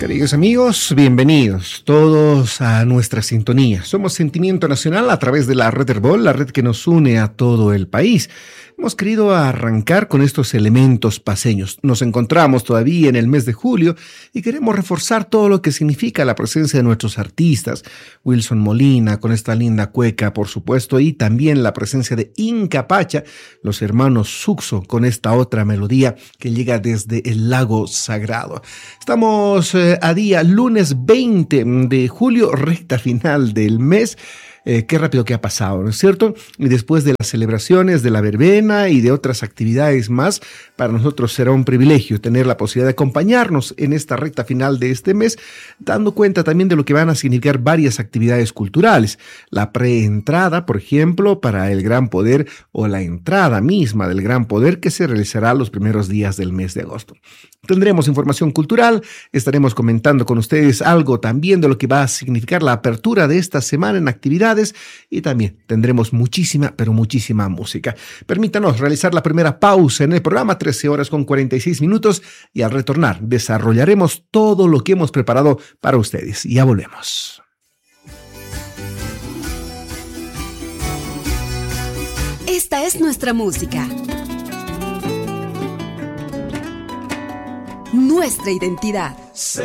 Queridos amigos, bienvenidos todos a nuestra sintonía. Somos Sentimiento Nacional a través de la red Herbol, la red que nos une a todo el país. Hemos querido arrancar con estos elementos paceños. Nos encontramos todavía en el mes de julio y queremos reforzar todo lo que significa la presencia de nuestros artistas. Wilson Molina con esta linda cueca, por supuesto, y también la presencia de Inca Pacha, los hermanos Suxo con esta otra melodía que llega desde el lago Sagrado. Estamos a día lunes 20 de julio, recta final del mes. Qué rápido que ha pasado, ¿no es cierto? Y después de las celebraciones de la verbena y de otras actividades más, para nosotros será un privilegio tener la posibilidad de acompañarnos en esta recta final de este mes, dando cuenta también de lo que van a significar varias actividades culturales. La preentrada, por ejemplo, para el Gran Poder o la entrada misma del Gran Poder que se realizará los primeros días del mes de agosto. Tendremos información cultural, estaremos comentando con ustedes algo también de lo que va a significar la apertura de esta semana en actividades y también tendremos muchísima, pero muchísima música. Permítanos realizar la primera pausa en el programa, 13 horas con 46 minutos, y al retornar desarrollaremos todo lo que hemos preparado para ustedes. Ya volvemos. Esta es nuestra música. Nuestra identidad.